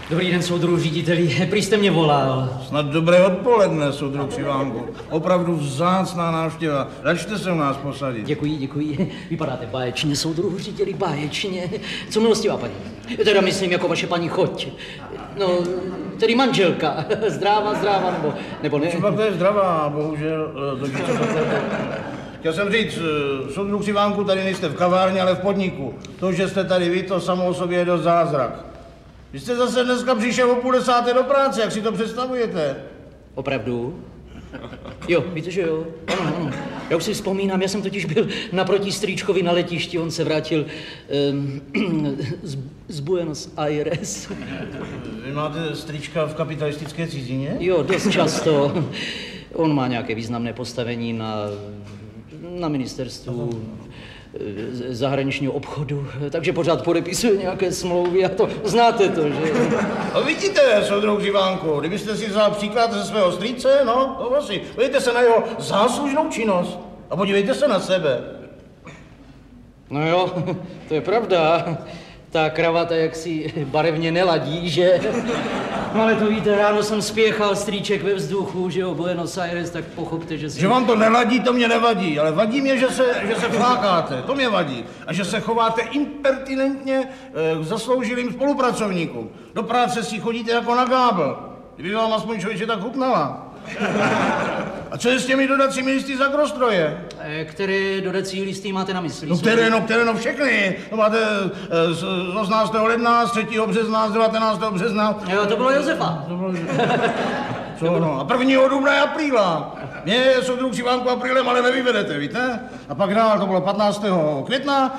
Dobrý den, soudruhu řediteli. Prý jste mě volal. Snad dobré odpoledne, soudruh Křivánku. Opravdu vzácná návštěva. Račte se u nás posadit. Děkuji. Vypadáte báječně, soudruhu řediteli, báječně. Co milostivá paní? Teda myslím jako vaše paní choť. No, tedy manželka. Zdráva, nebo ne? Třeba to je zdravá, bohužel. Chtěl jsem říct, soudruh Křivánku, tady nejste v kavárně, ale v podniku. To, že jste tady vy, to samo o sobě je dost zázrak. Vy jste zase dneska přišel o 9:30 do práce, jak si to představujete? Opravdu? Jo, víte, že jo? Ano. Já už si vzpomínám, já jsem totiž byl naproti strýčkovi na letišti, on se vrátil z Buenos Aires. Vy máte strýčka v kapitalistické cizině? Jo, dost často. On má nějaké významné postavení na ministerstvu zahraničního obchodu, takže pořád podepisuje nějaké smlouvy a to znáte to, že? A vidíte, soudruh Křivánku, kdybyste si vzal příklad ze svého strýce, no, to asi. Podívejte se na jeho záslužnou činnost a podívejte se na sebe. No jo, to je pravda. Ta kravata jaksi barevně neladí, že? No ale to víte, ráno jsem spěchal strýček ve vzduchu, že jo, Buenos Aires, tak pochopte, že Že vám to neladí, to mě nevadí, ale vadí mě, že se flákáte, to mě vadí. A že se chováte impertinentně k zasloužilým spolupracovníkům. Do práce si chodíte jako na gábl. Kdyby vám aspoň člověče tak chutnala. A co je s těmi dodacími listy za agrostroje? Které dodací listy máte na mysli? No které, všechny. To máte z 18. ledna, z 3. března, z 19. března. Jo, to bylo Josefa. Co no? A 1. dubna a apríla. Mě soudruh Křivánku aprílem ale nevyvedete, víte? A pak dál, to bylo 15. května,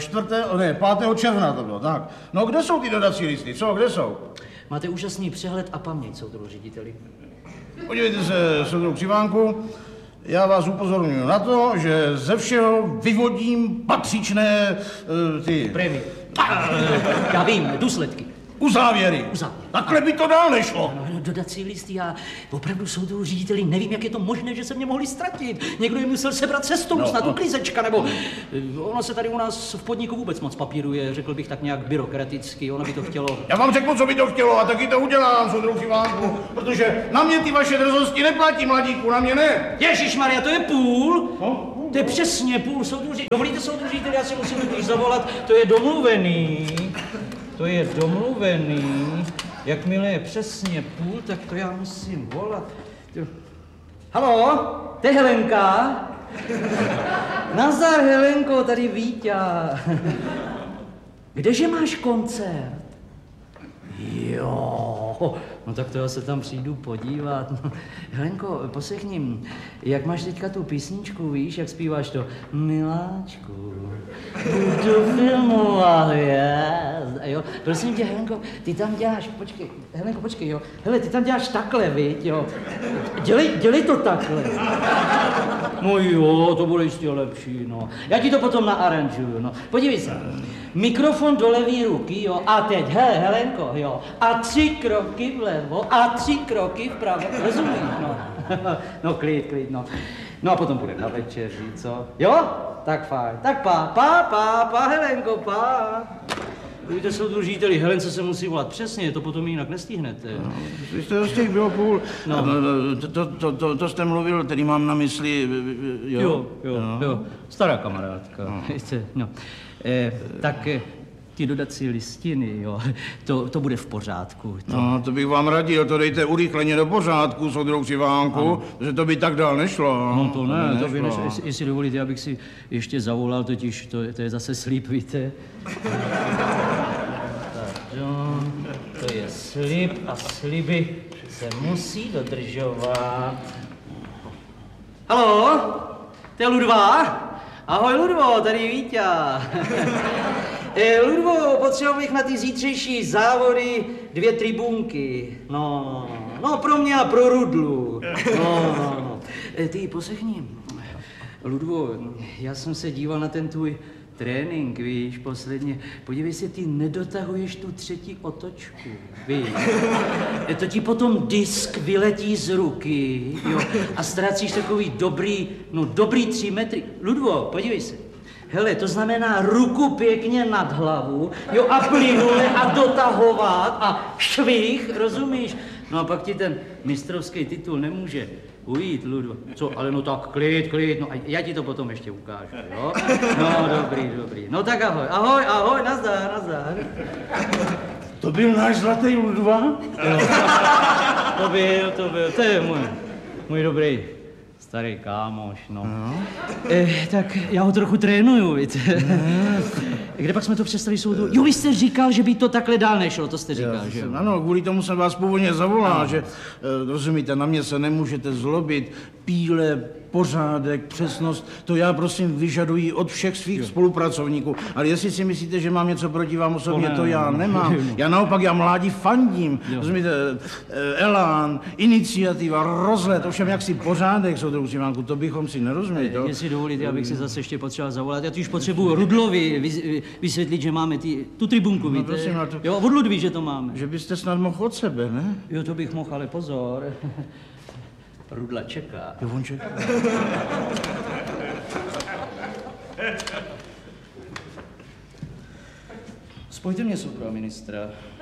5. června to bylo, tak. No kde jsou ty dodací listy, kde jsou? Máte úžasný přehled a paměť, soudruhu řediteli. Podívejte se, soudruh Křivánku, já vás upozorňuji na to, že ze všeho vyvodím patřičné ty... Prémie. Já vím, důsledky. Uzávěry. Takhle by to dál nešlo. No, dodací listy, já opravdu soudruhu řediteli nevím, jak je to možné, že se mě mohli ztratit. Někdo je musel sebrat cestou, snad uklízečka, nebo... Ono se tady u nás v podniku vůbec moc papíruje, řekl bych tak nějak byrokraticky, ono by to chtělo... Já vám řeknu, co by to chtělo a taky to udělám, soudruh Křivánku, protože na mě ty vaše drzosti neplatí, mladíku, na mě ne. Ježišmarja, to je půl? No? To je přesně půl, soudruhu řediteli. Dovolíte, soudruhu řediteli, já si musím totiž zavolat, to je domluvený. Jakmile je přesně půl, tak to já musím volat. Haló, to je Helenka? Nazdar, Helenko, tady Víťa. Kdeže máš koncert? Jo, no tak to já se tam přijdu podívat. No, Helenko, poslechni, jak máš teďka tu písničku, víš, jak zpíváš to? Miláčku, budu filmovat, jo. Prosím tě, Helenko, ty tam děláš, počkej, jo. Hele, ty tam děláš takhle, viď, jo. Dělej to takhle. No jo, to bude ještě lepší, no. Já ti to potom naaranžuju, no. Podívej se. Mikrofon do levý ruky, jo, a teď, Helenko, jo, a 3 kroky vlevo a 3 kroky vpravo, rozumíš, no. No, klid, no. No a potom budeme na večeři, co? Jo? Tak fajn, tak pa, Helenko, pa. Víte, soudruhu řediteli, Helence se musí volat přesně, to potom jinak nestihnete. No, vy jste z těch bylo půl. No. To jste mluvil, tedy mám na mysli, jo? Jo, stará kamarádka, víte, no. Tak ty dodací listiny, jo, to bude v pořádku. No, to bych vám radil, to dejte urychleně do pořádku, soudruh Křivánku, že to by tak dál nešlo. No to ne, to by nešlo. Jestli dovolíte, abych si ještě zavolal, totiž to je zase slib, víte. Tak, jo, to je slib a sliby se musí dodržovat. Haló, to je Ludva? Ahoj, Ludvo, tady Víťa. Ludvo, potřeboval bych na ty zítřejší závody 2 tribunky. No, pro mě a pro Rudlu. No. Ty, poslechni. Ludvo, já jsem se díval na ten tvůj trénink, víš, posledně. Podívej se, ty nedotahuješ tu 3. otočku, víš. To ti potom disk vyletí z ruky, jo, a ztrácíš takový dobrý 3 metry. Ludvo, podívej se. Hele, to znamená ruku pěkně nad hlavu, jo, a plynule a dotahovat a švih, rozumíš? No a pak ti ten mistrovský titul nemůže ujít, Ludo. Co, ale no tak klid, no a já ti to potom ještě ukážu, jo? No, dobrý. No tak ahoj, nazdar. To byl náš zlatý Ludva? To byl, to je můj dobrý starý kámoš, no. Tak já ho trochu trénuju, víte. Kde pak jsme to přestali soudu? Jo, vy jste říkal, že by to takhle dál nešlo, to jste říkal, že jo? Ano, kvůli tomu jsem vás původně zavolal, že, rozumíte, na mě se nemůžete zlobit, píle, pořádek, přesnost, to já prosím vyžaduji od všech svých spolupracovníků. Ale jestli si myslíte, že mám něco proti vám osobně, to já nemám. Já naopak, já mládí fandím. Rozumíte, elán, iniciativa, rozhled, ovšem jaksi pořádek, soudruhu Šimánku, to bychom si nerozuměli. Jestli dovolíte, abych si zase ještě potřeboval zavolat. Já už potřebuji Rudlovi vysvětlit, že máme tu tribunku, víte? Prosím, jo, od Ludví, že to máme. Že byste snad mohl od sebe, ne? Jo, to bych mohl, ale pozor. Rudla čeká. Jo, on čeká. Spojte mě, soudruha ministra.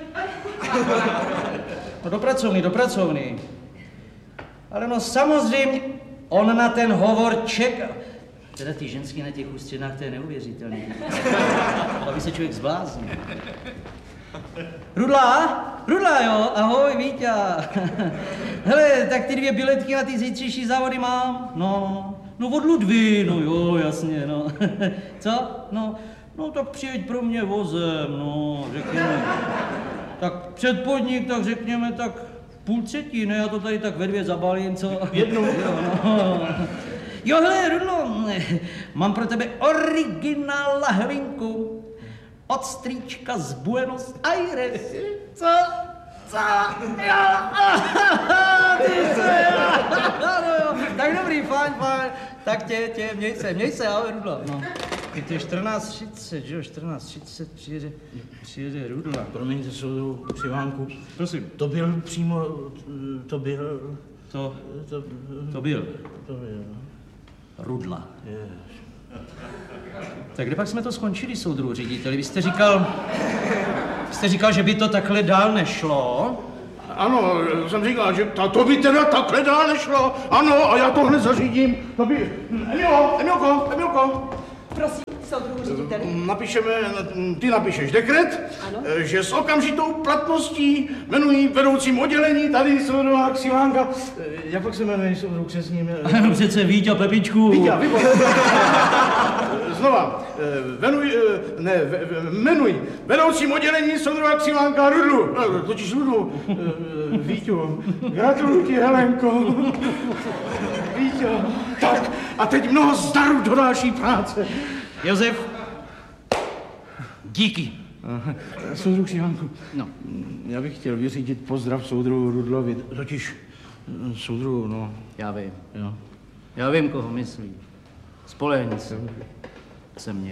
No do pracovny. Ale no samozřejmě, on na ten hovor čeká. Teda ty ženský na těch ústřenách, to je neuvěřitelný. Aby se člověk zbláznil. Rudla, jo, ahoj, Víťa. Hele, tak ty 2 biletky na ty zítřejší závody mám. No od Ludví, no jo, jasně, no. Co? No tak přijeď pro mě vozem, no, řekněme. Tak před podnik, tak řekněme, tak 2:30, ne, já to tady tak ve 2 zabalím, co? Jednou. Jo, no. Jo, hele, Rudlo, mám pro tebe originál lahvinku od strýčka z Buenos Aires. Co? Jo, tak dobrý, fajn. Tak tě, měj se, ahoj, Rudlo. No. To je 14:30, že jo, 14:30 přijede Rudla. Promiňte, soudruhu Šimánku. Prosím. To byl přímo, to byl... Rudla. Yes. Tak kde pak jsme to skončili, soudruhu řediteli? Vy jste říkal, že by to takhle dál nešlo? Ano, jsem říkal, že to by teda takhle dál nešlo. Ano, a já to hned zařídím. To by... Emilko. Prosím, soudruhu řediteli. Ty napíšeš dekret, Ano. že s okamžitou platností jmenují vedoucím oddělení tady soudruha Xilánka. Jak pak se jmenuje soudruhu křesním? Ano, přece Víťa Pepičku. Víťa, výborně. Znova, jmenuj vedoucím oddělení soudruha Xilánka Rudlu. Totiž Rudlu. Víťo, gratuluji ti, Helenko. Víťo. Tak, a teď mnoho zdaru do další práce. Josef, díky. Soudruh Šimánku, No. já bych chtěl vyřídit pozdrav soudruhu Rudlovi, totiž soudruhu, no. Já vím. Jo. Já vím, koho myslí. Spolehni se mě.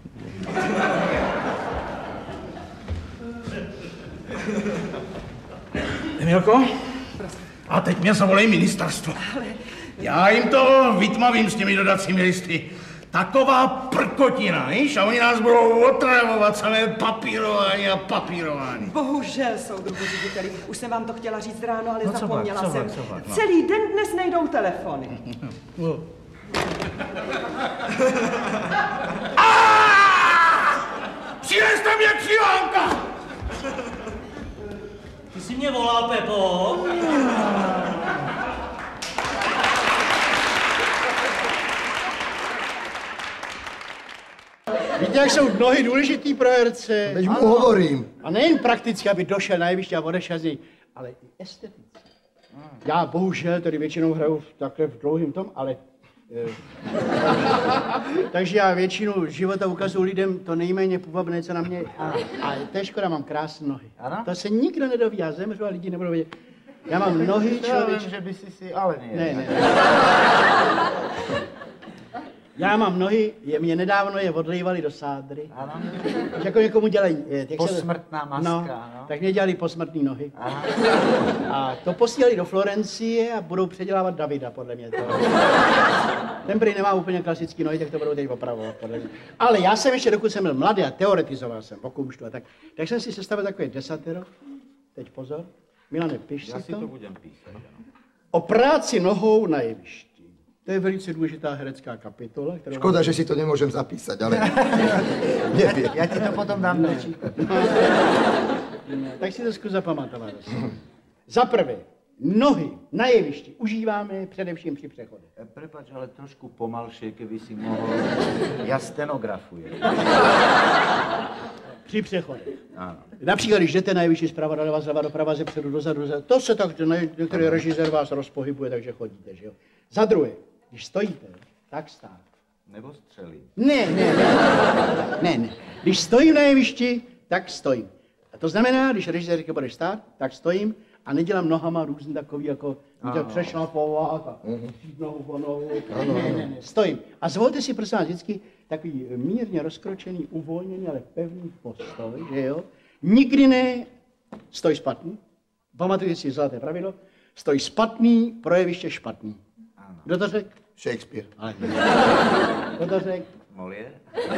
Emilko? A teď mě zavolej ministerstvo. Já jim to vytmavím s těmi dodacími listy. Taková prkotina, víš? A oni nás budou otravovat, samé papírování. Bohužel, soudruhu řediteli, už jsem vám to chtěla říct ráno, ale No, co zapomněla pak, jsem. co pak, no. Celý den dnes nejdou telefony. No. Přineste mě Xilánka! Ty jsi mě volal, Pepo? Víte, jak jsou nohy důležitý pro herce? Teď mu hovorím. A nejen prakticky, aby došel na jeviště a odešel z něj, ale i esteticky. Já bohužel tady většinou hraju takhle v dlouhým tom, ale... takže já většinu života ukazuju lidem to nejméně půvabné, co na mě... A to je škoda, mám krásné nohy. Ano? To se nikdo nedoví, já zemřu a lidi nebudou vědět. Já mám nohy, Já člověk... vím, že by si ale Ne. Já mám nohy, mě nedávno je odlejvali do sádry. Ano. Jako někomu dělají... Posmrtná maska, no. Tak mě dělali posmrtný nohy. Aha. A to posílali do Florencie a budou předělávat Davida, podle mě. Ten prý nemá úplně klasický nohy, tak to budou teď opravovat, podle mě. Ale já jsem ještě, dokud jsem byl mladý a teoretizoval jsem o kumštu a tak jsem si sestavil takové desatero. Teď pozor. Milane, piš Já si si to. to budem písat. O práci nohou na jevišti. To je velice důležitá herecká kapitola. Škoda, že si to nemôžem zapísať, ale neviem. Já ti to potom dám do Tak si to zkus zapamatovat. Za prvé, nohy na jevišti užíváme především při přechodech. Prepač, ale trošku pomalšie, keby si mohl. Já stenografujem. Při přechodech. Ano. Například, když jdete na jevišti zprava doleva, zleva doprava, zepředu, dozadu, to se tak, některý režisér vás rozpohybuje, takže chodíte, že jo. Za druhé, když stojíte, tak stát. Nebo střelí. Ne. Když stojím na jevišti, tak stojím. A to znamená, když režisér říká, budeš stát, tak stojím a nedělám nohama různý takový, jako to přešlapovat a přijít nohu po nohu. Ne, stojím. A zvolte si, prosím vás, vždycky takový mírně rozkročený, uvolněný, ale pevný postoj, že jo. Nikdy ne stoj špatný. Pamatujte si zlaté pravidlo. Stoj špatný, pro jeviště špatný. Ano. Kdo to řekl? Shakespeare. Kdo to řekl? Molière?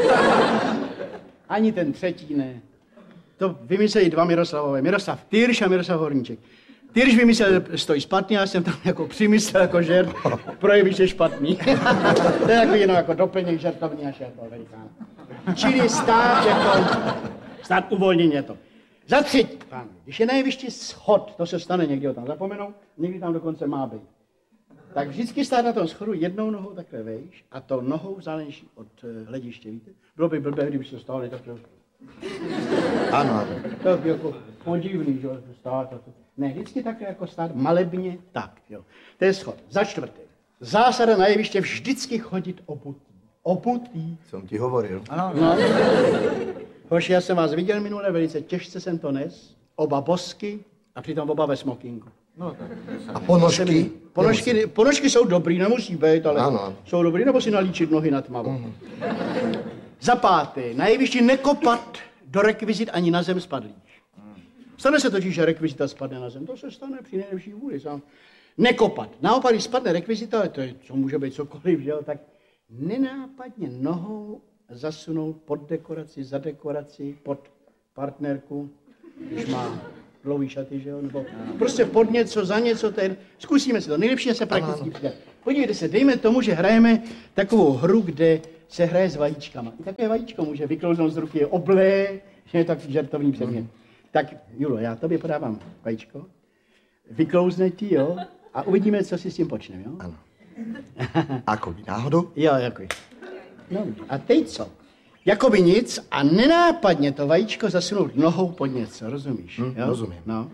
Ani ten třetí ne. To vymysleli dva Miroslavové. Miroslav Tyrš a Miroslav Horníček. Tyrš vymyslel stoj špatný, já jsem tam jako přimyslel jako žert, pro jeviště špatný. To je jako jenom jako doplněk žertovní a šertov velikán. Čili stát uvolněně to. Za třetí, pán, když je na jevišti schod, to se stane, někdy ho tam zapomenou, někdy tam dokonce má být. Tak vždycky stát na tom schodu jednou nohou takhle vejš a to nohou záleží od hlediště, víte? Bylo by blbé, kdyby se stáli takhle. Áno. To je jako podivný, že stát. Ne, vždycky takhle jako stát malebně tak, jo. To je schod. Za čtvrté. Zásada na jeviště vždycky chodit obutý. Obutý. Som ti hovoril. Ano. No. Hoši, já jsem vás viděl minule, velice těžce jsem to nes. Oba bosky a přitom oba ve smokinku. No tak. A ponožky? Ponožky jsou dobrý, nemusí být, ale ano. Jsou dobrý, nebo si nalíčit nohy na tmavou. Za páté, na jevišti nekopat do rekvizit ani na zem spadlíš. Stane se totiž, že rekvizita spadne na zem. To se stane při nejlepší vůli sám. Nekopat. Naopak, když spadne rekvizita, to je, co může být cokoliv, že jo, tak nenápadně nohou zasunout pod dekoraci, za dekoraci, pod partnerku, když má dlouhý šaty, že jo, nebo prostě pod něco, za něco, zkusíme si to. Nejlepší je se prakticky přidat. Podívejte se, dejme tomu, že hrajeme takovou hru, kde se hraje s vajíčkama. I takové vajíčko může vyklouznout z ruky, je oblé, že je takový žertovný předmět. Tak, Julo, já tobě podávám vajíčko, vyklouzne ti, jo, a uvidíme, co si s tím počneme, jo? Áno. Akoby náhodou? Jo, jakoby. No, a teď co? Jakoby nic a nenápadně to vajíčko zasunout nohou pod něco, rozumíš? Jo? Rozumím. No.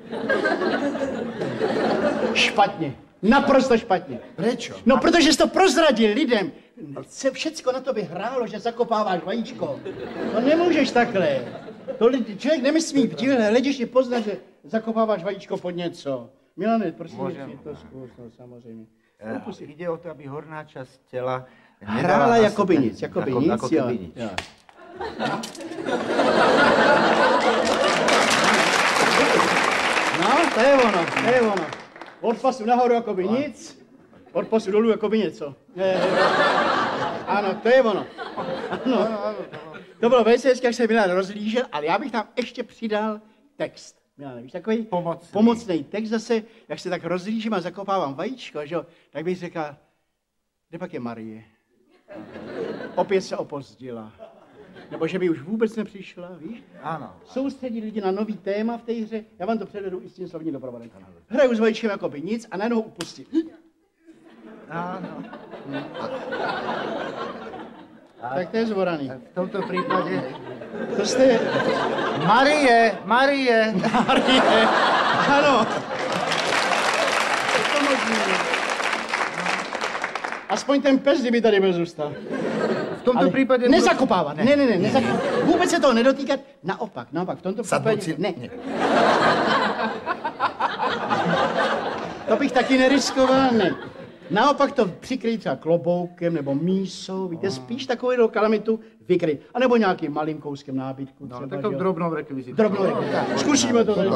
Špatně. Naprosto špatně. Prečo? No, protože jsi to prozradil lidem. Se všecko na tobě hrálo, že zakopáváš vajíčko. To nemůžeš takhle. To člověk nemyslí, lidi pozná, že zakopáváš vajíčko pod něco. Milane, prosím, si to zkus, no, samozřejmě. Jde o to, aby horná část těla hrála jakoby nic, jako jo. nic. Jo. No, to je ono. Od pasu nahoru jakoby nic, od pasu dolů jakoby něco. Ano, to je ono. Ano. To bylo velice hezky, jak se Milan rozlížel, ale já bych tam ještě přidal text. Milan, víš, takový pomocný text zase, jak se tak rozlížím a zakopávám vajíčko, že jo, tak bych řekl, kde pak je Marie? Opět se opozdila. Nebo že by už vůbec nepřišla, víš? Ano. Soustředí lidi na nový téma v té hře, já vám to předvedu i s tím slovním doprovodem. Hraju s vajíčkem jakoby nic a najednou upustí. Ano. Tak to je zvoraný. V tomto případě... To jste... Marie. Ano. To možný. Aspoň ten pes, kdyby tady byl zůstal. V tomto případě... Nezakopávat. Ne, nezakopávat. Vůbec se toho nedotýkat. Naopak, v tomto případě... Ne. To bych taky neriskoval, ne. Naopak to přikryj třeba kloboukem nebo mísou, víte, spíš takovou kalamitu vykryj. A nebo nějakým malým kouskem nábytku. No, třeba, takovou drobnou rekvizitu. Drobnou rekvizitu. Zkusíme to tady.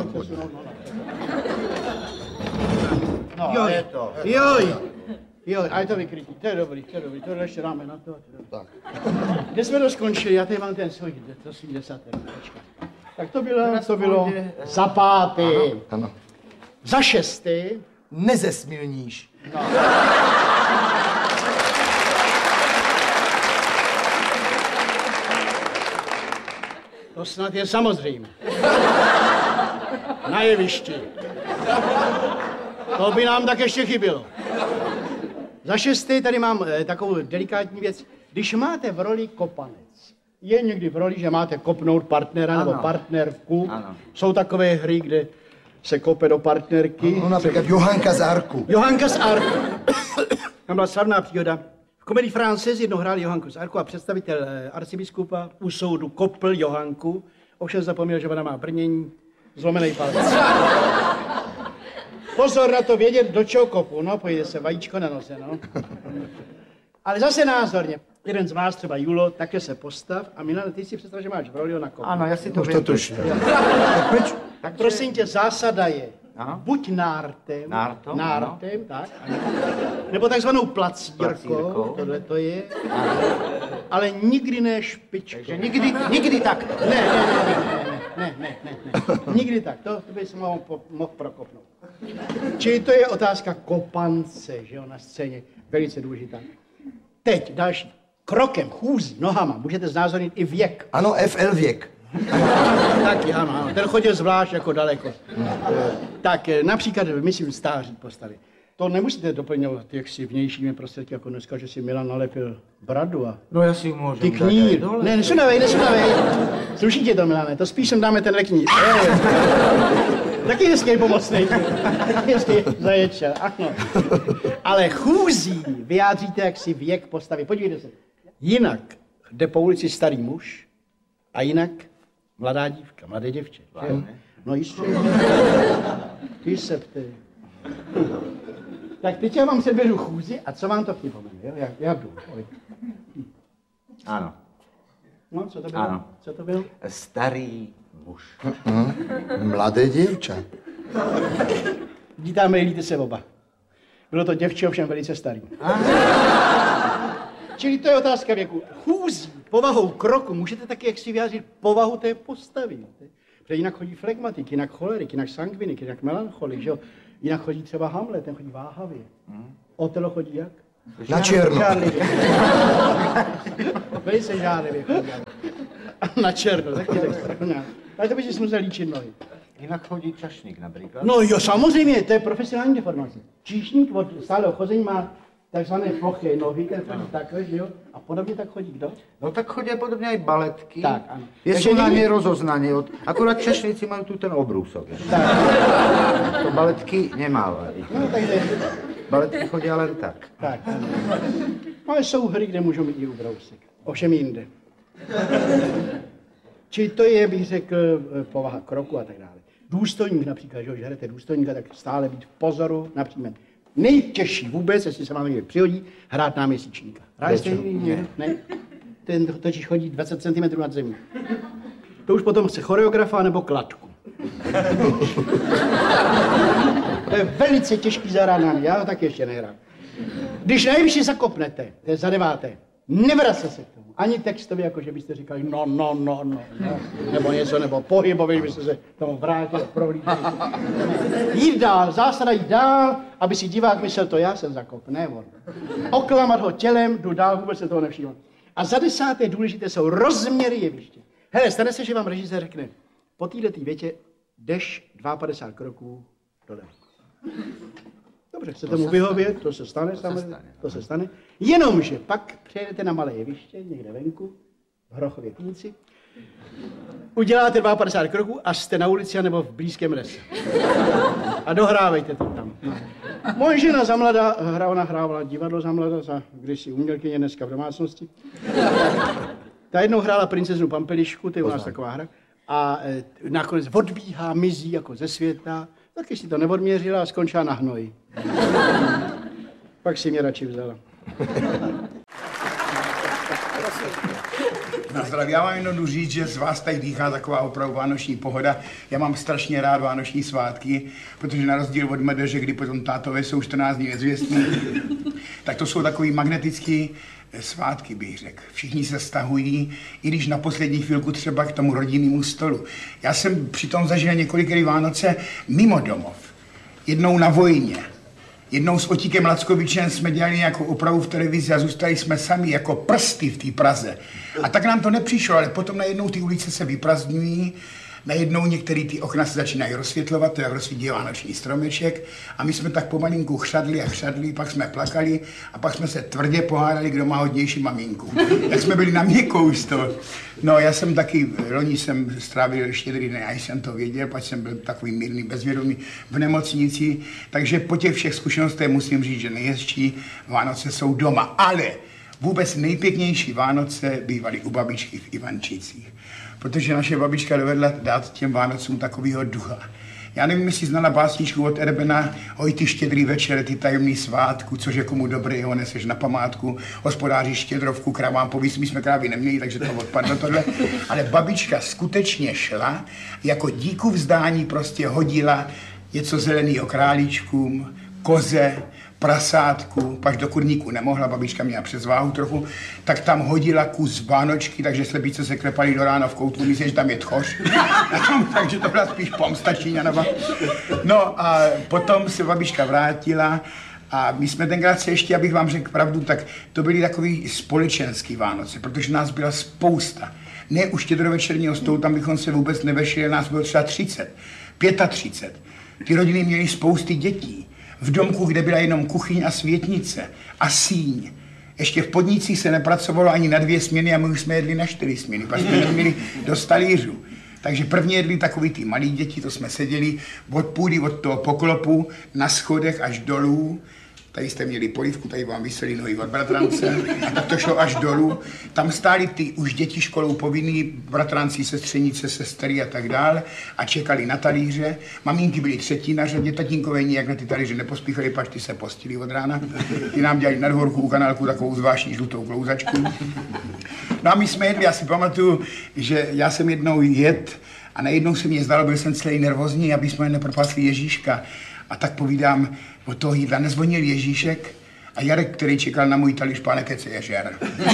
No, je to. Jo, a je to vykrytí, to je dobrý, to ještě dáme na to. Tak. Kde jsme to skončili? Já tady mám ten svůj desátek. Tak to bylo za pátý. Ano. Za šestý. Nezesmilníš. No. To snad je samozřejmé. Na jevišti. To by nám tak ještě chybělo. Za šestý tady mám takovou delikátní věc. Když máte v roli kopanec, je někdy v roli, že máte kopnout partnera nebo partnerku. Ano. Jsou takové hry, kde se kope do partnerky. No, například Johanka z Arku. Johanka z Arku. Tam byla slavná příhoda. V komedii Frances jednou hráli Johanku z Arku a představitel arcibiskupa u soudu kopl Johanku. Ovšem zapomněl, že ona má brnění, zlomený palec. Pozor na to vědět, do čeho kopu, no, pojde se vajíčko na nose, no. Ale zase názorně. Jeden z vás, třeba Julo, také se postav a Milane, ty si představ, že máš v roli na kopu. Ano, já si to Už vím. to tuším. Tak prosím tě, zásada je, Ano. buď nártem, Nártem, tak, ano. Nebo takzvanou placírkou, Placírkou. tohle to je, ale nikdy ne špičkou. Takže nikdy takto. Ne. Nikdy tak, to by se mohl prokopnout. Čili to je otázka kopance, že jo, na scéně, velice důležitá. Teď další. Krokem, chůzí, nohama, můžete znázornit i věk. Ano, FL věk. Taky, ano, ten chodil zvlášť jako daleko. Tak například, myslím, stáří postavy. To nemusíte doplňovat jaksi vnějšími prostředky, jako dneska, že si Milan nalepil bradu a No já si můžu. ty knír. Ne, nesundavej. Sluší tě to, Milane, to spíš sem dáme ten leknír. Taky hezký pomocnej. Hezký zaječel, ano. Ale chůzí vyjádříte jaksi věk postavy. Podívejte se. Jinak jde po ulici starý muž a jinak mladá dívka, mladé děvče. No jistě. Ty se ptej. Tak teď já vám předvedu chůzi a co vám to připomene, jo? Jak jdu? Ano. No, co to bylo? Ano. Co to bylo? Starý muž. Mladé děvče. Vidíte, mýlíte se oba. Bylo to děvče, ovšem velice starý. Čili to je otázka věku. Chůzí, povahou kroku, můžete taky jak si vyjádřit povahu té postavy. Protože jinak chodí flegmatik, jinak cholerik, jinak sangvinik, jinak melancholik, že jo? Jinak chodí třeba Hamlet, ten chodí váhavě. Otelo chodí jak? Na černo. Žárlivě. Velice žárlivě chodí. Na černo, taky tak strašně. Ale to by si musel líčit nohy. Jinak chodí čašník například. No jo, samozřejmě, to je profesionální deformace. Číšník od stáleho chození má takzvané ploché nohy, ten chodí takhle, že jo? A podobně tak chodí kdo? No tak chodí podobně i baletky. Tak, ano. Jsou Takže na někdy- ně rozoznaní. Akorát čašníci mají tu ten obrůsok. To baletky nemávají. No, takže, Baletky chodí ale tak. tak, ano. Ale jsou hry, kde můžou mít i ubrousek. Ovšem jinde. Čili to je, bych řekl, povaha kroku a tak dále. Důstojník například, že hrajete důstojníka, tak stále být v pozoru například. Nejtěžší vůbec, jestli se vám někdy přihodí, hrát náměsíčníka. Hráli jste někdy? Ne? Ten totiž chodí 20 cm nad zemí. To už potom chce choreografa nebo kladku. To je velice těžký zahrádání, já ho taky ještě nehrám. Když nejvyšší zakopnete, to je za deváté, nevracet se k tomu. Ani textově, jako že byste říkali no, nebo něco, nebo pohybově, byste se tomu vrátil, prohlídli. Jít dál, zásada jít dál, aby si divák myslel, to já jsem zakop, ne on. Oklamat ho tělem, jdu dál, vůbec se toho nevšímám. A za desáté důležité jsou rozměry jeviště. Hele, stane se, že vám režisér řekne, po této větě jdeš 52 kroků doleva. Dobře, chcete mu vyhovět, to se stane samozřejmě, to se stane. Jenomže pak přejedete na malé jeviště, někde venku, v Hrochově Pínici, uděláte 52 kroků a jste na ulici nebo v blízkém lese. A dohrávejte to tam. Moje žena za mladá, ona hrávala divadlo za mladá, za kdysi umělkyně, dneska v domácnosti. Ta jednou hrála princeznu Pampelišku, to je u nás taková hra, a nakonec odbíhá, mizí jako ze světa, taky si to neodměřila a skončila na hnoji. Pak si mě radši vzala. Na zdraví, já vám jenom jdu říct, že z vás tady dýchá taková opravdu vánoční pohoda. Já mám strašně rád vánoční svátky, protože na rozdíl od medeže, kdy potom tátové jsou 14 dní nezvěstní, tak to jsou takový magnetický svátky, bych řekl. Všichni se stahují, i když na poslední chvilku třeba k tomu rodinnému stolu. Já jsem přitom zažil několikrát Vánoce mimo domov. Jednou na vojně. Jednou s Otíkem Lackovičem jsme dělali nějakou opravu v televizi a zůstali jsme sami jako prsty v té Praze. A tak nám to nepřišlo, ale potom najednou ty ulice se vyprazdňují, najednou některé ty okna se začínají rozsvětlovat, to jak rozsvítí vánoční stromeček a my jsme tak pomalinku chřadli a chřadli, pak jsme plakali a pak jsme se tvrdě pohádali, kdo má hodnější maminku. Jak jsme byli na měkkou z toho. No, já jsem taky, loni jsem strávil Štědrý den, já jsem to věděl, pak jsem byl takový mírný, bezvědomý v nemocnici, takže po těch všech zkušenostech musím říct, že nejhezčí Vánoce jsou doma, ale vůbec nejpěknější Vánoce bývaly u babičky v Ivančicích, protože naše babička dovedla dát těm Vánocům takovýho ducha. Já nevím, jestli znala básničku od Erbena, oj ty štědrý večer, ty tajemný svátku, což je komu dobrý, ho neseš na památku, hospodáři štědrovku, kravám povíc, my jsme krávy neměli, takže to odpadlo tohle. Ale babička skutečně šla, jako díku vzdání prostě hodila něco zeleného králíčkům, koze, prasátku, pak do kurníku nemohla, babička měla přezváhu trochu, tak tam hodila kus vánočky, takže slepice se klepaly do rána v koutku, myslím, že tam je tchoř. Takže to byla spíš pomsta Číňanova. No a potom se babička vrátila a my jsme tenkrát se ještě, abych vám řekl pravdu, tak to byly takový společenský Vánoce, protože nás byla spousta. Ne u štědrovečerního stolu, tam bychom se vůbec nevešli, nás bylo třeba 30, 35. Ty rodiny měly spousty dětí. V domku, kde byla jenom kuchyň a světnice a síň. Ještě v podnicích se nepracovalo ani na 2 směny a my už jsme jedli na 4 směny, pak jsme neměli do talířů. Takže prvně jedli takový ty malí děti, to jsme seděli od půdy, od toho poklopu, na schodech až dolů. Tady jste měli polívku, tady vám visely nohy od bratrance a tak to šlo až dolů. Tam stáli ty už děti školou povinný, bratranci, sestřenice, sestry a tak dále a čekali na talíře. Maminky byly třetí na řadě, tatínkové nijak na ty talíře nepospíchali, pač ty se postili od rána. Ty nám dělali na dvorku u kanálku takovou zvláštní žlutou klouzačku. No a my jsme jedli, já si pamatuju, že já jsem jednou jet a najednou se mě zdalo, byl jsem celý nervózní, aby jsme nepropásli Ježíška. A tak povídám, od toho jídla nezvonil Ježíšek a Jarek, který čekal na můj talíř, pane, kece je žer.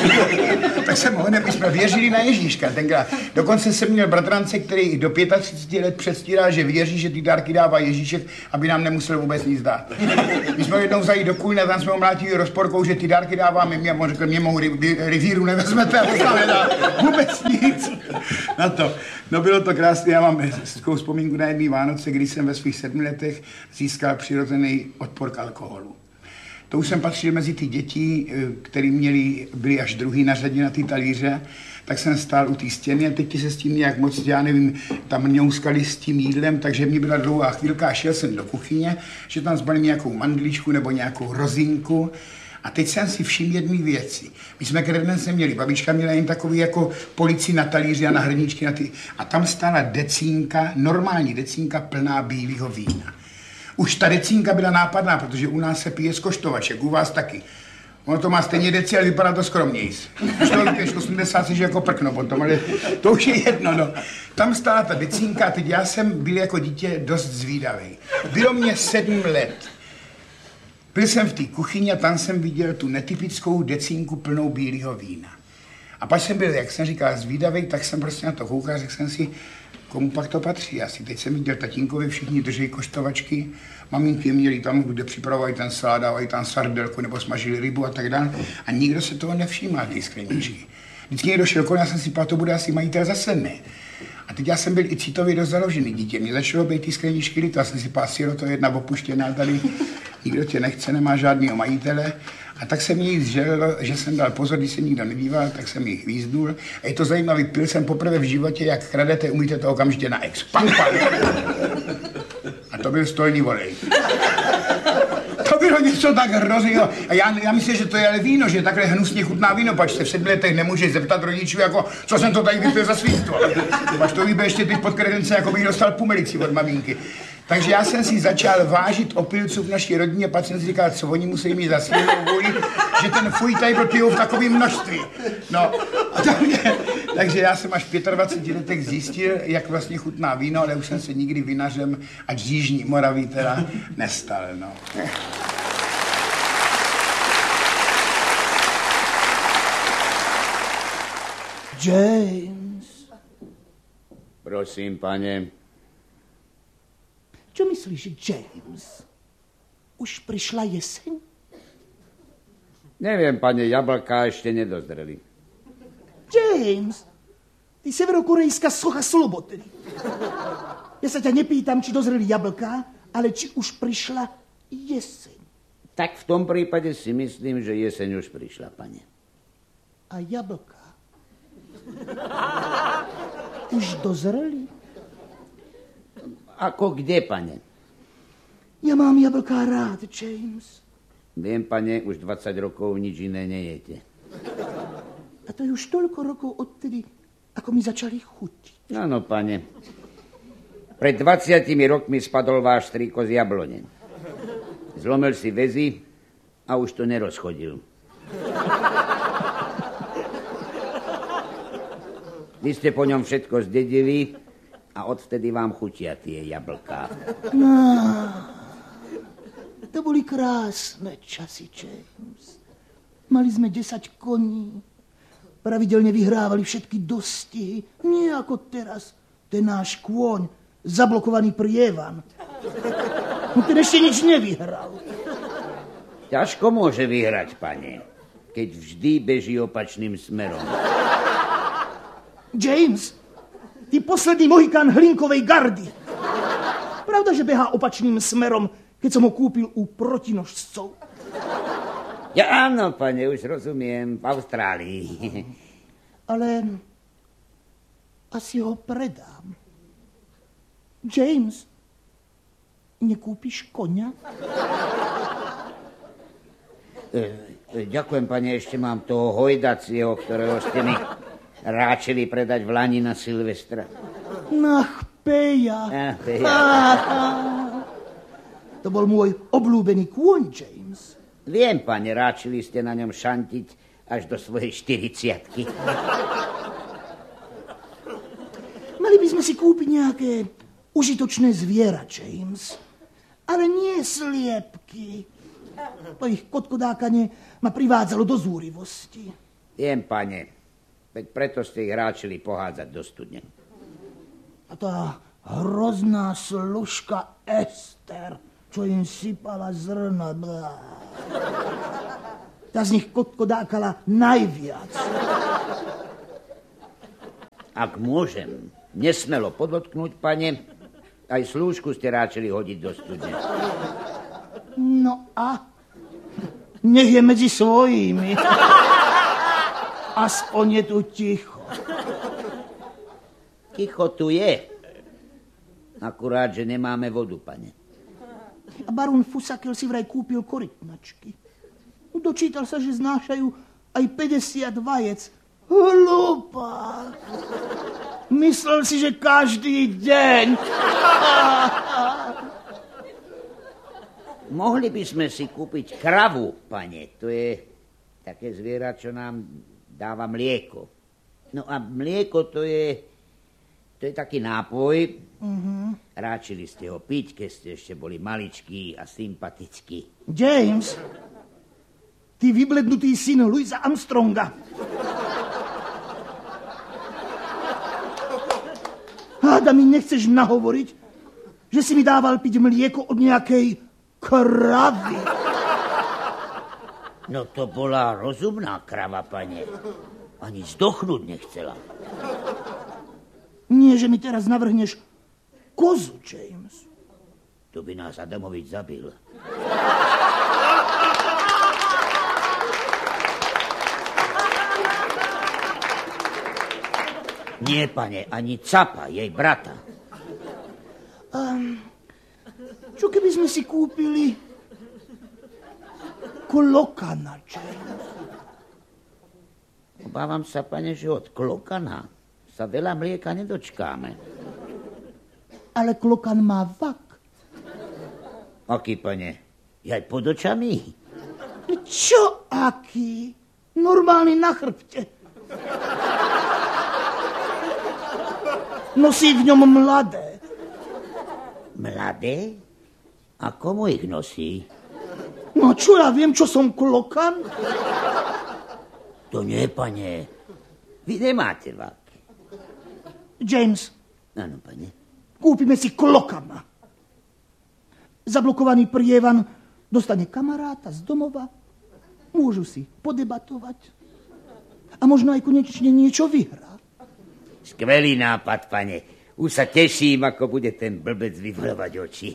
Tak jsem ho my jsme věřili na Ježíška tenkrát. Dokonce jsem měl bratrance, který do 35 let předstíral, že věří, že ty dárky dává Ježíšek, aby nám nemusel vůbec nic dát. My jsme jednou zajít do Kulna, tam jsme ho mlátili rozporkou, že ty dárky dáváme my a on řekl, mě mou rivíru nevezmete, a nedá vůbec nic. Na to. No bylo to krásné, já mám takovou vzpomínku na jedný Vánoce, kdy jsem ve svých 7 letech získal přirozený odpor k alkoholu. To už jsem patřil mezi ty děti, které byli až druhý na řadě na ty talíře, tak jsem stál u té stěny a teď se s tím nějak moc, já nevím, tam mňouskali s tím jídlem, takže mě byla dlouhá chvílka a šel jsem do kuchyně, že tam zbalím nějakou mandličku nebo nějakou rozinku. A teď jsem si všiml jedné věci. My jsme kredence měli, babička měla jen takový jako policii na talíři a na hrníčky. A tam stála decínka, normální decínka plná bílého vína. Už ta decínka byla nápadná, protože u nás se pije z koštovaček, u vás taky. Ono to má stejně deci, ale vypadá to skromnějc. Už 80 že jako prkno potom, ale to už je jedno, no. Tam stála ta decínka a teď já jsem byl jako dítě dost zvídavý. Bylo mě 7 let. Byl jsem v té kuchyni a tam jsem viděl tu netypickou decínku plnou bílého vína. A pak jsem byl, jak jsem říkal, zvídavý, tak jsem prostě na to koukal, řekl jsem si, komu pak to patří. Asi teď jsem viděl tatínkovi, všichni drží koštovačky, maminky měli tam, kde připravovali ten salát, dávali tam sardelku nebo smažili rybu a tak dále. A nikdo se toho nevšímal, ty skleničky. Vždycky někdo šel kolem, já jsem si pál, to bude asi majitel zase ne. A teď já jsem byl i citově dost založený dítě. Mě začalo být ty skleničky líto, já jsem si pál, to je jedna opuštěná tady, nikdo tě nechce, nemá žádného majitele. A tak jsem jí zželil, že jsem dal pozor, když se nikdo nedíval, tak jsem jí hvízdnul. A je to zajímavý, pil jsem poprvé v životě, jak kradete, umíte to okamžitě na ex. Pam, pam. A to byl stolní volej. To bylo něco tak hrozného. A já myslím, že to je ale víno, že takhle hnusně chutná víno, pač se v 7 letech nemůžeš zeptat rodičů, jako, co jsem to tady vypil za svýstvo. Pač to vybe ještě teď pod kredence, jako bych dostal pumelici od maminky. Takže já jsem si začal vážit opilců v naší rodině, pak jsem si říkal, co oni musí mít za silnou vůli, že ten fuj tady pijou v takovém množství. No, takže já jsem až v 25 letech zjistil, jak vlastně chutná víno, ale už jsem se nikdy vinařem, ať z Jižní Moravy teda, nestal, no. James. Prosím, pane. Čo myslíš, James? Už prišla jeseň? Neviem, pane, jablká ešte nedozreli. James, ty severokorejská socha slobody. Ja sa ťa nepýtam, či dozreli jablká, ale či už prišla jeseň. Tak v tom prípade si myslím, že jeseň už prišla, pane. A jablká? Už dozreli? Ako kde, pane? Ja mám jablká rád, James. Viem, pane, už 20 rokov nič iné nejete. A to je už toľko rokov odtedy, ako mi začali chutiť. Áno, pane. Pred 20 rokmi spadol váš strýko z jablone. Zlomil si väzy a už to nerozchodil. Vy ste po ňom všetko zdedili a odvtedy vám chutia tie jablká. No, to boli krásne časy, James. Mali sme 10 koní. Pravidelne vyhrávali všetky dostihy. Nie ako teraz. Ten náš kôň, zablokovaný prievan. No ten ešte nič nevyhral. Ťažko môže vyhrať, pane, keď vždy beží opačným smerom. James, ty posledný mohikán hlinkovej gardy. Pravda, že behá opačným smerom, keď som ho kúpil u protinožcov? Ja áno, pane, už rozumiem, v Austrálii. Ale asi ho predám. James, nekúpiš koňa? Ďakujem, pane, ešte mám toho hojdacieho, ktorého ste mi ráčili predať v Lani na Silvestra. Ach, Peja. Peja. To bol môj obľúbený kôň, James. Viem, pane, ráčili ste na ňom šantiť až do svojej 40-ky. Mali by sme si kúpiť nejaké užitočné zviera, James. Ale nie sliepky. To ich kotkodákanie ma privádzalo do zúrivosti. Viem, pane. Veď preto ste ich ráčili pohádzať do studne. A tá hrozná služka Ester, čo im sypala zrna. Tá z nich kotkodákala najviac. Ak môžem nesmelo podotknúť, pane, aj slúžku ste ráčili hodiť do studne. No a? Nech je medzi svojimi. Aspoň je tu ticho. Ticho tu je. Akurát, že nemáme vodu, pane. A barón Fusakel si vraj kúpil korytnačky. Dočítal sa, že znášajú aj 50 vajec. Hlupák. Myslel si, že každý deň. Mohli by sme si kúpiť kravu, pane. To je také zviera, čo nám dáva mlieko. No a mlieko to je taký nápoj. Ráčili ste ho piť, keď ste ešte boli maličkí a sympatickí. James, ty vyblednutý syn Louisa Armstronga. Háda mi nechceš nahovoriť, že si mi dával piť mlieko od nejakej kravy. No to bola rozumná krava, pane. Ani zdochnúť nechcela. Nie, že mi teraz navrhneš kozu, James. To by nás Adamovič zabil. Nie, pane, ani Capa, jej brata. Čo keby sme si kúpili klokana, James? Obávam sa, pane, že od klokana sa veľa mlieka nedočkáme. Ale klokan má vak. Aký, pane? Jaj, pod očami? Čo aký? Normálny na chrbte. Nosí v ňom mladé. Mladé? A komu ich nosí? No čo ja viem, čo som klokan? To nie, pane. Vy nemáte váky. James, Áno, pane. kúpime si klokana. Zablokovaný prievan dostane kamaráta z domova. Môžu si podebatovať. A možno aj konečne niečo vyhrá. Skvelý nápad, pane. Už sa teším, ako bude ten blbec vyvalovať oči.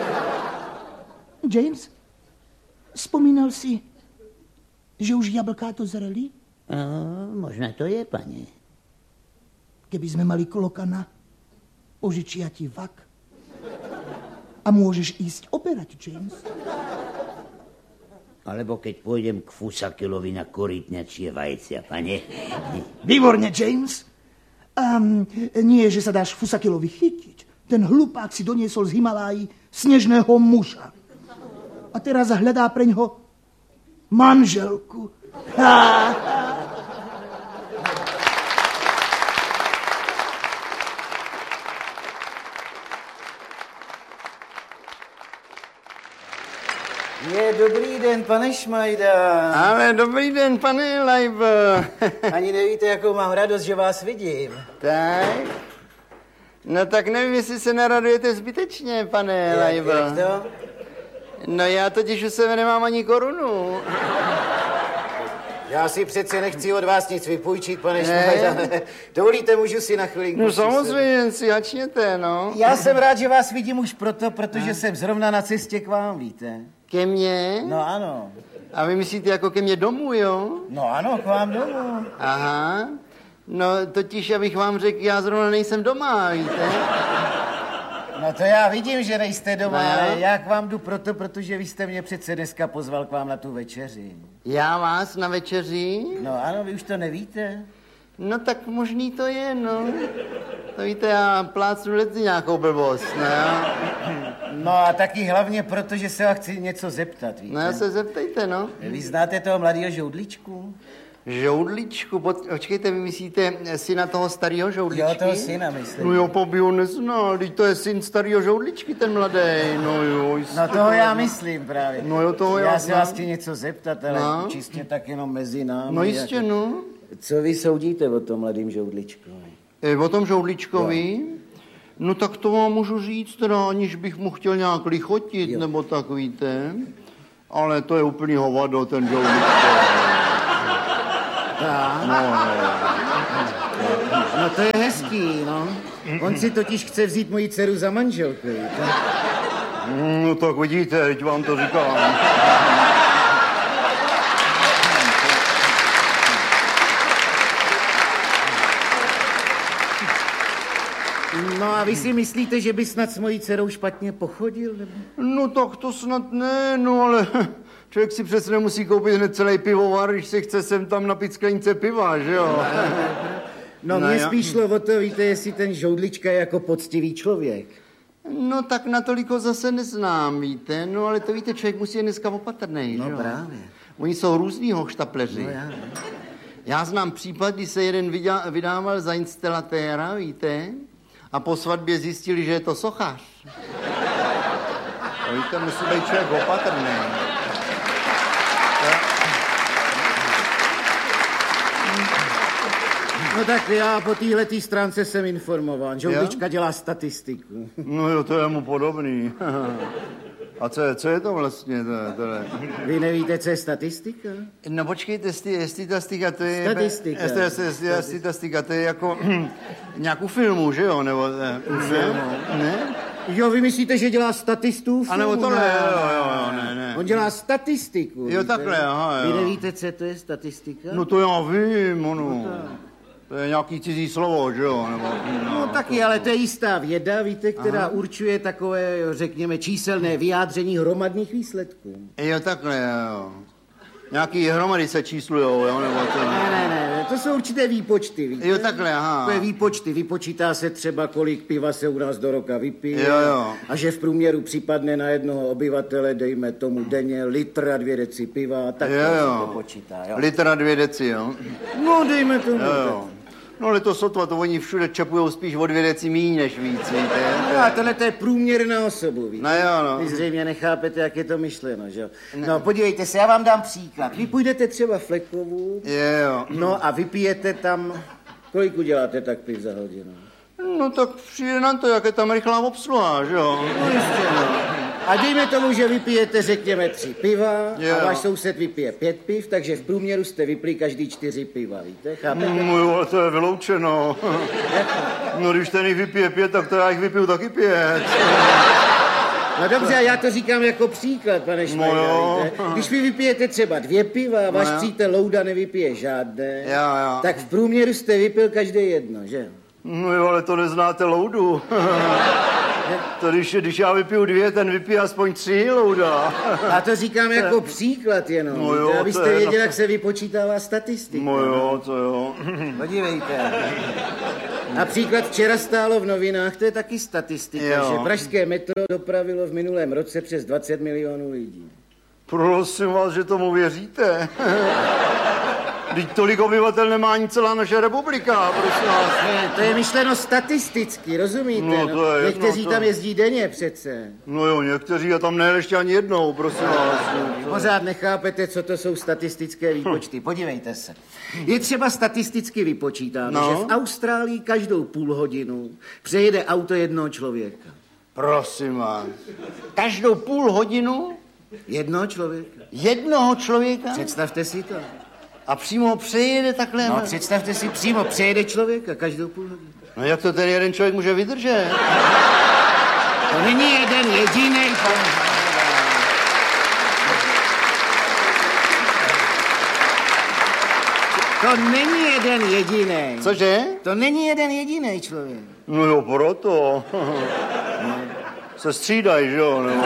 James, spomínal si, že už jablká to zreli? Možno to je, pane. Keby sme mali klokana, požičia ti vak. A môžeš ísť oberať, James. Alebo keď pôjdem k Fusakelovi na korytňačie vajcia, pane. Výborne, James. Nie, že sa dáš Fusakelovi chytiť. Ten hlupák si doniesol z Himalájí snežného muža. A teraz hľadá preňho manželku. Je dobrý den, pane Šmajda. Ale dobrý den, pane Lajbo. Ani nevíte, jakou mám radost, že vás vidím. Tak? No tak nevím, jestli se naradujete zbytečně, pane Lajbo. Jak to? No já totiž u sebe nemám ani korunu. Já si přece nechci od vás nic vypůjčit, pane Šmajda. Dovolíte, můžu si na chvilinku? No samozřejmě, si hačněte, no. Já jsem rád, že vás vidím už proto, protože jsem zrovna na cestě k vám, víte. Ke mně? No ano. A vy myslíte jako ke mně domů, jo? No ano, k vám domů. Aha. No totiž, abych vám řekl, já zrovna nejsem doma, víte? No to já vidím, že nejste doma, no. ale já k vám jdu proto, protože vy jste mě přece dneska pozval k vám na tu večeři. Já vás na večeři? No ano, vy už to nevíte. No tak možný to je, no. To víte, já plácnu lety nějakou blbost, ne? No a taky hlavně proto, že se vás chci něco zeptat, víte. No já se zeptejte, no. Vy znáte toho mladého Žoudličku? Žoudličku? Počkejte, vy myslíte syna toho starého Žoudličky? Jo, toho syna myslím. No jo, po by ho neznal, teď to je syn starého Žoudličky, ten mladý, no jo. No toho já myslím právě. No jo, toho já se vás chci něco zeptat, ale no. Čistě tak jenom mezi námi. No jistě, jako... no. Co vy soudíte o tom mladým Žoudličkovi? O tom Žoudličkovi? No tak to vám můžu říct, teda, aniž bych mu chtěl nějak lichotit, jo. Nebo tak, víte. Ale to je úplný hovado, ten Žoudlička. No to je hezký, no. On si totiž chce vzít moji dceru za manželku, víte. No tak vidíte, teď vám to říkám. No a vy si myslíte, že by snad s mojí dcerou špatně pochodil? Nebo? No tak to snad ne, no ale člověk si přece nemusí koupit hned celý pivovar, když si chce sem tam napít sklenice piva, že jo? No mě spíš šlo o to, víte, jestli ten Žoudlička je jako poctivý člověk. No tak natoliko zase neznám, víte, no ale to víte, člověk musí je dneska opatrnej, no, že jo? No právě. Oni jsou různý hochštapleři. No já. Já znám případ, kdy se jeden vydával za instalatéra, víte, a po svatbě zjistili, že je to sochař. No víte, musí být člověk opatrný. No tak já po téhletý stránce jsem informován. Žoudlička dělá statistiku. No jo, to je mu podobný. A co je to vlastně? Vy nevíte, co je statistika? No počkejte, statistika, to je... Statistika, to je jako nějakou filmu, že jo? Nebo filmu? Ne? Jo, vy myslíte, že dělá statistů? A nebo to ne, jo, ne. On dělá statistiku. Jo, takhle, aha, jo. Vy nevíte, co to je statistika? No to já vím, ono. To je nějaký cizí slovo, že jo? Nebo, no taky, ale to je jistá věda, víte, která určuje takové, řekněme, číselné vyjádření hromadných výsledků. Jo, takhle, jo. Nějaký hromady se číslujou, jo, nebo to... Ne, to jsou určité výpočty, víte? Jo, takhle, aha. To je výpočty, vypočítá se třeba, kolik piva se u nás do roka vypije. Jo. A že v průměru připadne na jednoho obyvatele, dejme tomu denně, litr a 2 deci piva, tak se to počítá, jo. Litr a 2 deci, jo? No, dejme tomu. Jo. No ale to sotva, to oni všude čapujou spíš o 2 deci míň než víc, víte? No a tohle to je průměr na osobu, víte? No jo, no. Vy zřejmě nechápete, jak je to myšleno, že jo? No, podívejte se, já vám dám příklad. Vy půjdete třeba Flekovu, Jo. no a vypijete tam, kolik uděláte tak piv za hodinu? No tak přijde na to, jak je tam rychlá obsluha, že jo? No jistě, no. A dejme tomu, že vypijete, řekněme, 3 piva a váš soused vypije 5 piv, takže v průměru jste vypili každý 4 piva, víte? Chápete? No jo, ale to je vyloučeno. No když ten jich vypije 5, tak to já jich vypiju taky 5. No dobře, a já to říkám jako příklad, pane Švajda, víte? Když vy vypijete třeba 2 piva a váš přítel Louda nevypije žádné, tak v průměru jste vypil každý jedno, že? No jo, ale to neznáte Loudu. To když já vypiju 2, ten vypije aspoň 3, Louda. A to říkám jako příklad jenom, no jo, abyste věděli, jak se vypočítává statistika. No jo, to jo. Podívejte. Například včera stálo v novinách, to je taky statistika, že pražské metro dopravilo v minulém roce přes 20 milionů lidí. Prosím vás, že tomu věříte. Vždyť tolik obyvatel nemá ani celá naše republika, prosím vás. Ne, to je myšleno statisticky, rozumíte? No, to je někteří tam jezdí denně přece. No jo, někteří a tam nejeli ještě ani jednou, prosím vás. Pořád nechápete, co to jsou statistické výpočty. Podívejte se. Je třeba statisticky vypočítáno, že v Austrálii každou půl hodinu přejede auto jednoho člověka. Prosím vás. Každou půl hodinu? Jednoho člověka. Jednoho člověka? Představte si to. A přímo přejede takhle? No, představte si, přímo přejede člověka každou půl hodinu. No jak to ten jeden člověk může vydržet? To není jeden jediný. To není jeden jediný. Cože? To není jeden jediný člověk. No jo, proto. Se střídají, že jo? No.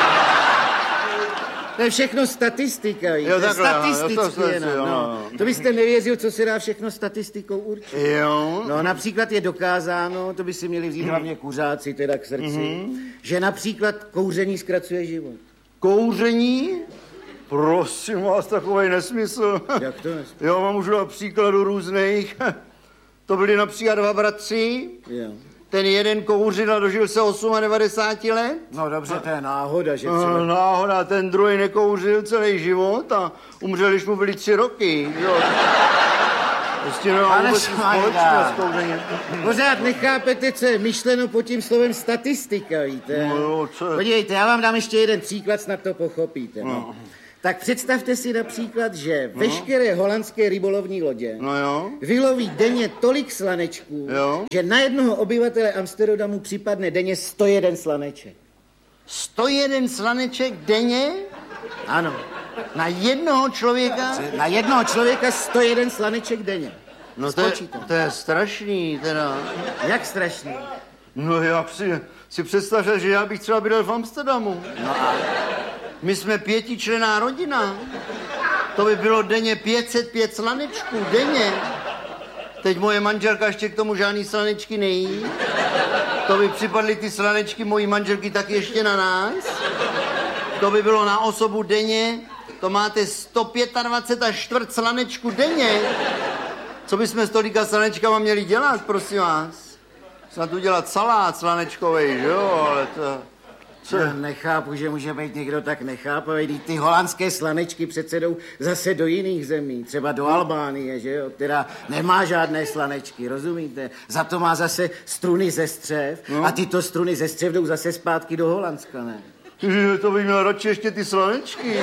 To je všechno statistika, víte? Jo, takhle, statisticky jenom. No. To byste nevěřil, co se dá všechno statistikou určit. Jo. No například je dokázáno, to by si měli vzít hlavně kuřáci teda k srdci, že například kouření zkracuje život. Kouření? Prosím vás, takovej nesmysl. Jak to nesmysl? Já vám můžu dát příkladu různých. To byli například 2 bratři. Jo. Ten jeden kouřil a dožil se 98 let. No dobře, to je náhoda, že třeba... Náhoda, ten druhý nekouřil celý život a umřel, když mu byly 3 roky. Jo. Prostě nemá vůbec společnost kouřením. Pořád nechápete, co je myšleno pod tím slovem statistika, víte? No jo, co je? Podívejte, já vám dám ještě jeden příklad, snad to pochopíte. No. Tak představte si například, že veškeré holandské rybolovní lodě vyloví denně tolik slanečků, že na jednoho obyvatele Amsterdamu připadne denně 101 slaneček. 101 slaneček denně? Ano. Na jednoho člověka? Na jednoho člověka 101 slaneček denně. No to je strašný teda. Jak strašný? No já si představte, že já bych třeba bydlel v Amsterdamu. No a... My jsme 5členná rodina. To by bylo denně 505 slanečků, denně. Teď moje manželka ještě k tomu žádný slanečky nejí. To by připadly ty slanečky mojí manželky tak ještě na nás. To by bylo na osobu denně. To máte 125 až čtvrt slanečku denně. Co bychom s tolika slanečkama měli dělat, prosím vás? Snad udělat salát slanečkovej, že jo, ale to... Já nechápu, že může být někdo tak nechápavý. Ty holandské slanečky přece jdou zase do jiných zemí, třeba do Albánie, že jo, která nemá žádné slanečky, rozumíte? Za to má zase struny ze střev a tyto struny ze střev jdou zase zpátky do Holandska, ne? To bych měl radši ještě ty slanečky.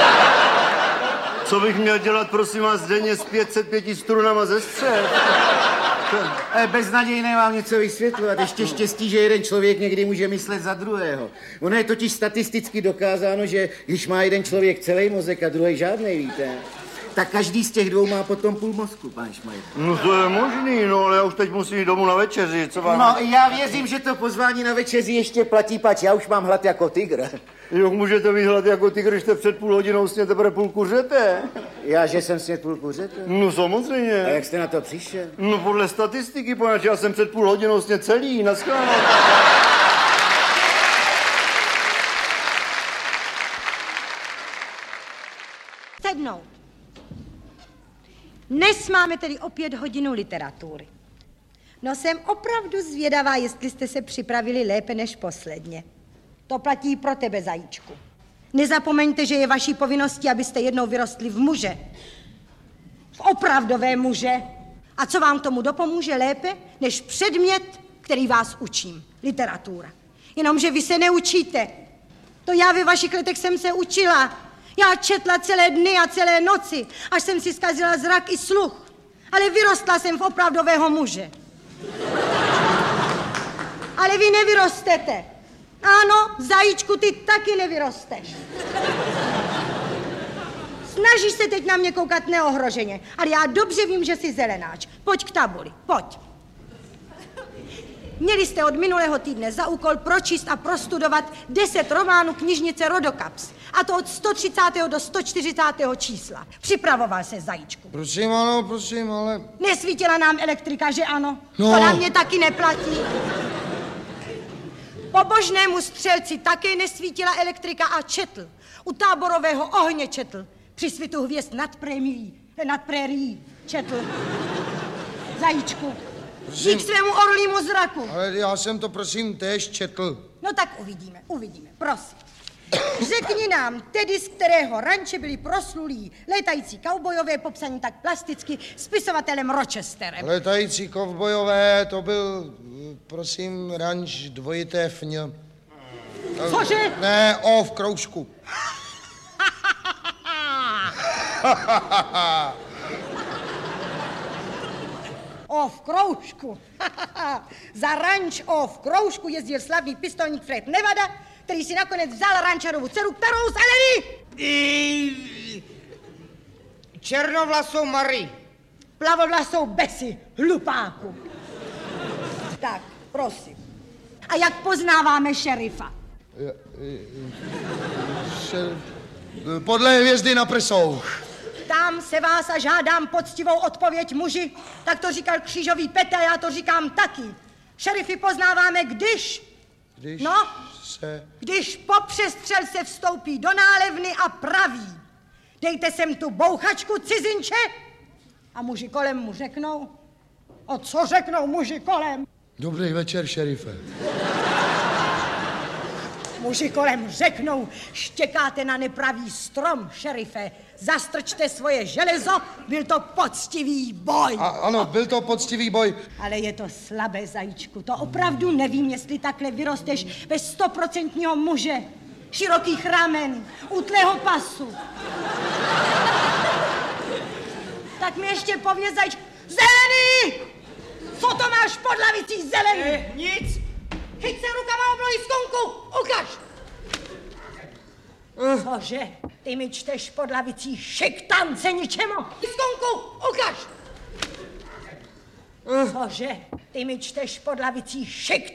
Co bych měl dělat, prosím vás, denně s 505 strunama ze střev? Beznadějné vám něco vysvětlovat. Ještě štěstí, že jeden člověk někdy může myslet za druhého. Ono je totiž statisticky dokázáno, že když má jeden člověk celý mozek a druhý žádnej, víte, tak každý z těch dvou má potom půl mozku, pane Šmajde. No to je možný, no ale já už teď musím jít domů na večeři, co vám... No já věřím, že to pozvání na večeři ještě platí, pač já už mám hlad jako tygr. Jak můžete mít hlad jako tygr, když jste před půl hodinou sněte teprve půl kuřete? Já, že jsem snět půl kuřete? No samozřejmě. A jak jste na to přišel? No podle statistiky, poněvadž já jsem před půl hodinou snět celý, naschledanou. Sednout. Dnes máme tedy opět hodinu literatury. No jsem opravdu zvědavá, jestli jste se připravili lépe než posledně. To platí pro tebe, zajíčku. Nezapomeňte, že je vaší povinností, abyste jednou vyrostli v muže. V opravdové muže. A co vám k tomu dopomůže lépe, než předmět, který vás učím. Literatura. Jenomže vy se neučíte. To já ve vašich letech jsem se učila. Já četla celé dny a celé noci, až jsem si zkazila zrak i sluch. Ale vyrostla jsem v opravdového muže. Ale vy nevyrostete. Ano, zajíčku, ty taky nevyrosteš. Snažíš se teď na mě koukat neohroženě, ale já dobře vím, že jsi zelenáč. Pojď k tabuli, pojď. Měli jste od minulého týdne za úkol pročíst a prostudovat 10 románů knižnice Rodokaps. A to od 130. do 140. čísla. Připravoval se, zajíčku. Prosím, ano, prosím, ale... Nesvítila nám elektrika, že ano? No. To na mě taky neplatí. Pobožnému střelci také nesvítila elektrika a četl. U táborového ohně četl. Při svitu hvězd nad prérií četl. Zajíčku. Dík svému orlímu zraku. Ale já jsem to, prosím, též četl. No tak uvidíme, prosím. Řekni nám tedy, z kterého ranče byli proslulí létající kaubojové, popsaní tak plasticky spisovatelem Rochesterem. Létající kovbojové, to byl, prosím, ranč dvojité fň. Cože? Ne, O v kroužku. O v kroužku. Za ranč O v kroužku jezdil slavný pistolník Fred Nevada, který si nakonec vzal rančarovu dceru, kterou zaleli. Černovlasou Marie. Plavovlasou Bessie, hlupáku. Tak, prosím. A jak poznáváme šerifa? Podle hvězdy na prsou. Ptám se vás a žádám poctivou odpověď, muži. Tak to říkal křížový Petr, já to říkám taky. Šerify poznáváme, když po přestřelce vstoupí do nálevny a praví: dejte sem tu bouchačku, cizinče. A muži kolem mu řeknou: a co řeknou muži kolem? Dobrý večer, šerife. Muži kolem řeknou: štěkáte na nepravý strom, šerife. Zastrčte svoje železo, byl to poctivý boj. Ano, byl to poctivý boj. Ale je to slabé, zajíčku. To opravdu nevím, jestli takhle vyrosteš ve 100% muže. Širokých ramen, útlého pasu. Tak mi ještě pověz, zajíčku. Zelený! Co to máš pod lavicí, zelený? Nic. Chyť se rukama oblohy skunku, ukaž! Cože? Ty mi čteš pod lavicí šiktance ničemu? Skunku, ukaž! Cože? Ty mi čteš pod lavicí šiktance?